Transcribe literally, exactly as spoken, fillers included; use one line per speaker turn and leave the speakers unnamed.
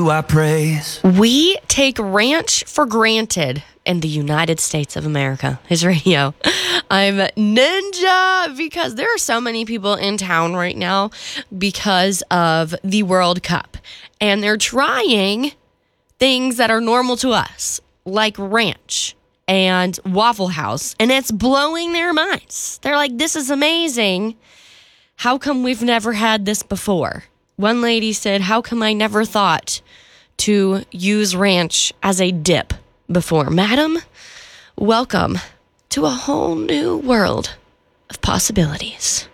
I praise.
We take ranch for granted in the United States of America. His radio. I'm Ninja because there are so many people in town right now because of the World Cup. And they're trying things that are normal to us, like ranch and Waffle House. And it's blowing their minds. They're like, this is amazing. How come we've never had this before? One lady said, how come I never thought to use ranch as a dip before? Madam, welcome to a whole new world of possibilities.